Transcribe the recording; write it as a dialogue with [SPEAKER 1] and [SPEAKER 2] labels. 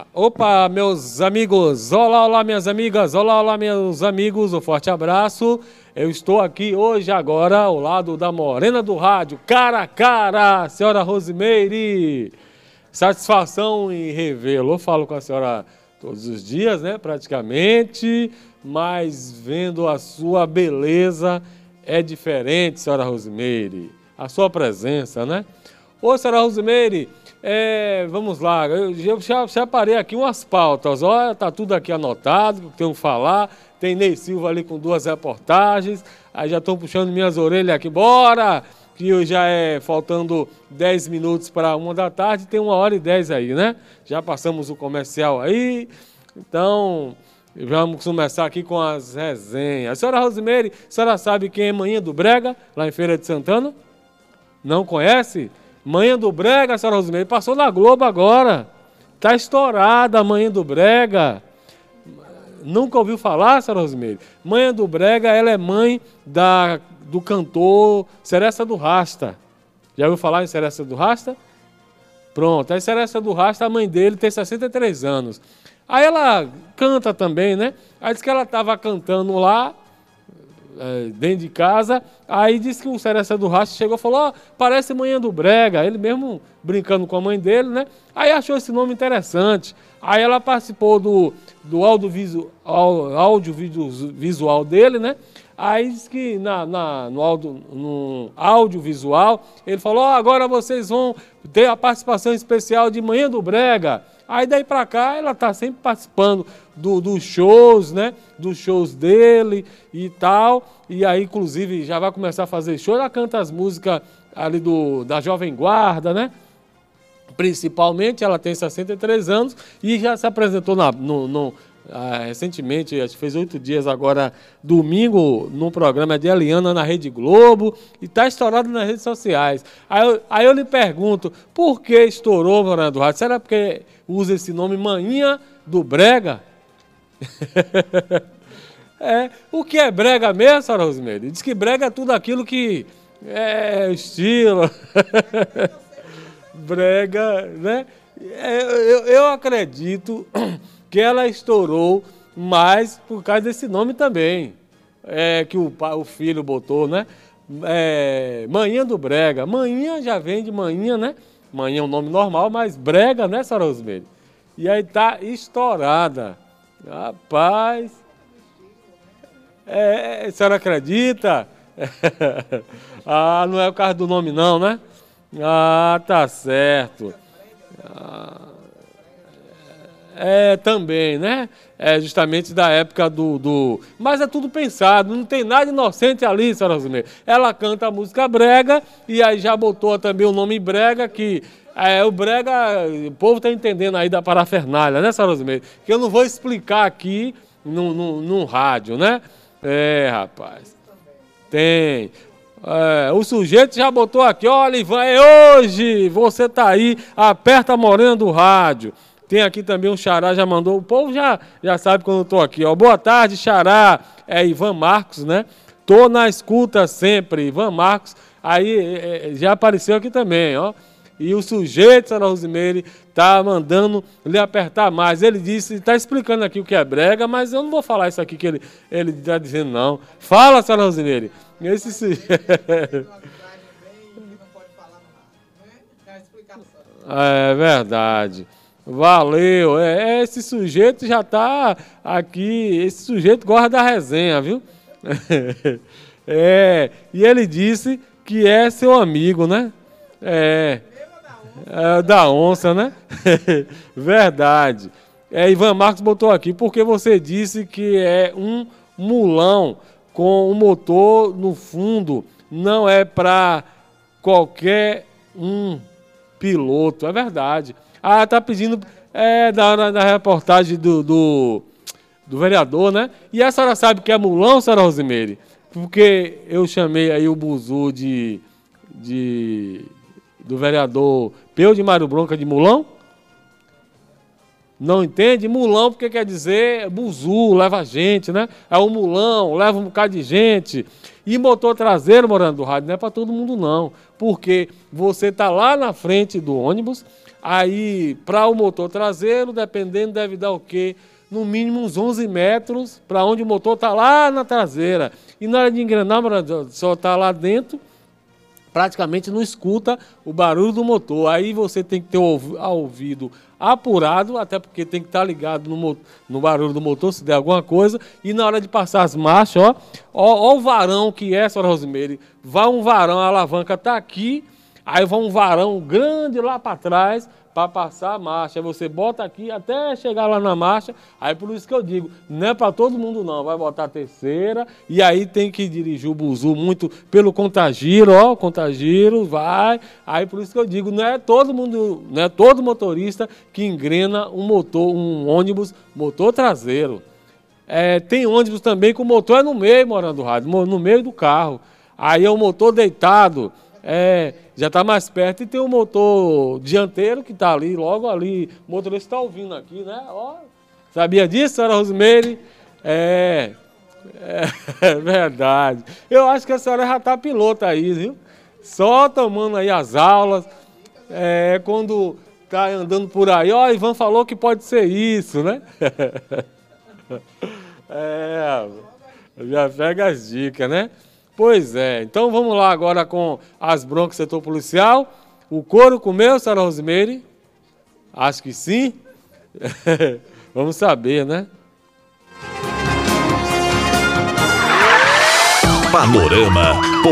[SPEAKER 1] Opa, meus amigos, olá, olá, minhas amigas, olá, olá, meus amigos, um forte abraço. Eu estou aqui hoje, agora, ao lado da morena do rádio, cara a cara, senhora Rosimeire. Satisfação em revê-lo. Eu falo com a senhora todos os dias, né, praticamente, mas vendo a sua beleza é diferente, senhora Rosimeire. A sua presença, né? Ô, senhora Rosimeire, vamos lá, eu já parei aqui umas pautas, olha, tá tudo aqui anotado, tenho que falar, tem Ney Silva ali com 2 reportagens, aí já estão puxando minhas orelhas aqui, bora, que já faltando 10 minutos para 1 da tarde, tem 1h10 aí, né? Já passamos o comercial aí, então vamos começar aqui com as resenhas. A senhora Rosimeire, a senhora sabe quem é Manhã do Brega, lá em Feira de Santana? Não conhece? Manhã do Brega, senhora Rosimeire, passou na Globo agora. Está estourada a Manhã do Brega. Nunca ouviu falar, senhora Rosimeire? Manhã do Brega, ela é mãe do cantor Seresta do Rasta. Já ouviu falar em Seresta do Rasta? Pronto, a Seresta do Rasta, a mãe dele tem 63 anos. Aí ela canta também, né? Aí disse que ela estava cantando lá, dentro de casa, aí disse que o Seresta do Rasta chegou e falou, ó, parece Manhã do Brega, ele mesmo brincando com a mãe dele, né? Aí achou esse nome interessante, aí ela participou do audiovisual dele, né? Aí disse que no audiovisual, ele falou, ó, agora vocês vão ter a participação especial de Manhã do Brega. Aí daí pra cá ela tá sempre participando dos shows, né? Dos shows dele e tal. E aí, inclusive, já vai começar a fazer show. Ela canta as músicas ali da Jovem Guarda, né? Principalmente, ela tem 63 anos e já se apresentou recentemente, acho que fez 8 dias agora, domingo, no programa de Eliana na Rede Globo, e está estourado nas redes sociais. Aí eu lhe pergunto, por que estourou, Morena do Rádio? Será porque usa esse nome Manhã do Brega? O que é brega mesmo, senhora Rosimeire? Diz que brega é tudo aquilo que é estilo. Brega, né? Eu acredito que ela estourou mais por causa desse nome também, que o filho botou, né? Manhã do Brega. Manhã já vem de manhã, né? Manhã é um nome normal, mas Brega, né, senhora Rosimeire? E aí tá estourada. Rapaz. A senhora acredita? Não é o caso do nome não, né? Tá certo. Também, né? Justamente da época Mas é tudo pensado, não tem nada inocente ali, senhora Rosimeire. Ela canta a música brega e aí já botou também o nome brega, que o brega, o povo tá entendendo aí da parafernália, né, senhora Rosimeire? Que eu não vou explicar aqui no rádio, né? Rapaz. Tem. O sujeito já botou aqui, olha, Ivan, hoje, você tá aí, aperta a morena do rádio. Tem aqui também um xará, já mandou, o povo já sabe quando eu tô aqui, ó. Boa tarde, xará, Ivan Marcos, né? Tô na escuta sempre, Ivan Marcos, aí já apareceu aqui também, ó. E o sujeito, senhora Rosimeire, tá mandando lhe apertar mais. Ele disse, tá explicando aqui o que é brega, mas eu não vou falar isso aqui que ele tá dizendo, não. Fala, senhora Rosimeire. Esse sujeito... É verdade. Valeu. Esse sujeito já tá aqui, esse sujeito gosta da resenha, viu? E ele disse que é seu amigo, né? Da onça, né? Verdade. Ivan Marcos botou aqui, porque você disse que é um mulão com um motor no fundo, não é para qualquer piloto. É verdade. Tá pedindo da reportagem do vereador, né? E a senhora sabe que é mulão, senhora Rosimeire? Porque eu chamei aí o buzu do vereador Peu de Mário Bronca de mulão? Não entende? Mulão porque quer dizer buzu, leva gente, né? É um mulão, leva um bocado de gente. E motor traseiro, Morena do Rádio, não é para todo mundo não. Porque você tá lá na frente do ônibus, Aí, para o motor traseiro, dependendo, deve dar o quê? No mínimo uns 11 metros para onde o motor está lá na traseira. E na hora de engrenar, só está lá dentro, praticamente não escuta o barulho do motor. Aí você tem que ter o ouvido apurado, até porque tem que estar ligado no barulho do motor, se der alguma coisa. E na hora de passar as marchas, ó o varão que é, senhora Rosimeire. Vai um varão, a alavanca está aqui, aí vai um varão grande lá para trás, para passar a marcha. Aí você bota aqui até chegar lá na marcha. Aí por isso que eu digo, não é para todo mundo não. Vai botar a terceira e aí tem que dirigir o buzu muito pelo contagiro, ó, contagiro, vai. Aí por isso que eu digo, não é todo mundo, não é todo motorista que engrena um ônibus motor traseiro. Tem ônibus também que o motor é no meio, Morando do Rádio, no meio do carro. Aí é o motor deitado. Já está mais perto e tem o motor dianteiro que está ali, logo ali. O motorista está ouvindo aqui, né? Ó, sabia disso, senhora Rosimeire? É verdade. Eu acho que a senhora já está pilota aí, viu? Só tomando aí as aulas. Quando está andando por aí, ó, Ivan falou que pode ser isso, né? Já pega as dicas, né? Pois é, então vamos lá agora com as broncas do setor policial. O couro comeu, senhora Rosimeire? Acho que sim. Vamos saber, né?
[SPEAKER 2] Panorama